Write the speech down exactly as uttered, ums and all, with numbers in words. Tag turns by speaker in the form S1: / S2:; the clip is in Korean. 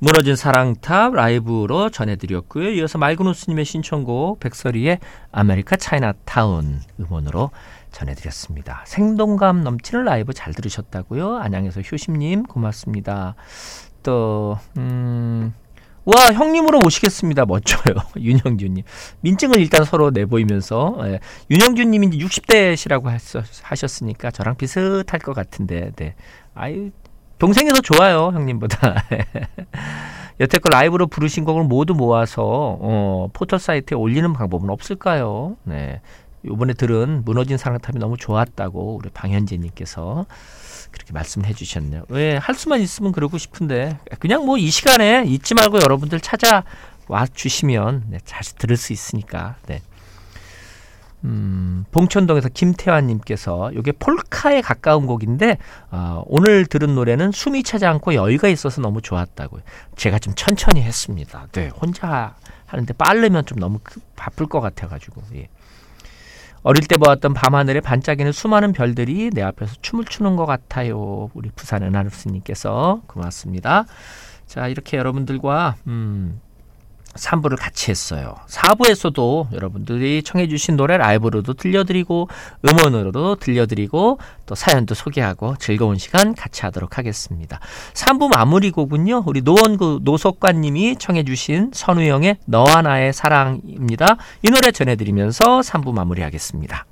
S1: 무너진 사랑탑 라이브로 전해드렸고요. 이어서 말그누스님의 신청곡 백설이의 아메리카 차이나타운 음원으로 전해드렸습니다. 생동감 넘치는 라이브 잘 들으셨다고요? 안양에서 효심님 고맙습니다. 또 음, 와 형님으로 모시겠습니다. 멋져요. 윤영준님. 민증을 일단 서로 내보이면서 예, 윤영준님이 이제 육십 대시라고 하셨으니까 저랑 비슷할 것 같은데 네. 아유 동생이 더 좋아요, 형님보다. 여태껏 라이브로 부르신 곡을 모두 모아서 어, 포털 사이트에 올리는 방법은 없을까요? 네, 이번에 들은 무너진 사랑탑이 너무 좋았다고 우리 방현재님께서 그렇게 말씀해 주셨네요. 왜 할 수만 있으면 그러고 싶은데 그냥 뭐 이 시간에 잊지 말고 여러분들 찾아와 주시면 네, 잘 들을 수 있으니까. 네. 음, 봉천동에서 김태환님께서 이게 폴카에 가까운 곡인데 어, 오늘 들은 노래는 숨이 차지 않고 여유가 있어서 너무 좋았다고요. 제가 좀 천천히 했습니다. 네, 혼자 하는데 빠르면 좀 너무 바쁠 것 같아가지고. 예. 어릴 때 보았던 밤하늘에 반짝이는 수많은 별들이 내 앞에서 춤을 추는 것 같아요. 우리 부산 은하루스님께서 고맙습니다. 자, 이렇게 여러분들과 음, 삼 부를 같이 했어요. 사 부에서도 여러분들이 청해 주신 노래 라이브로도 들려드리고 음원으로도 들려드리고 또 사연도 소개하고 즐거운 시간 같이 하도록 하겠습니다. 삼 부 마무리 곡은요. 우리 노원구 노석관님이 청해 주신 선우영의 너와 나의 사랑입니다. 이 노래 전해드리면서 삼 부 마무리하겠습니다.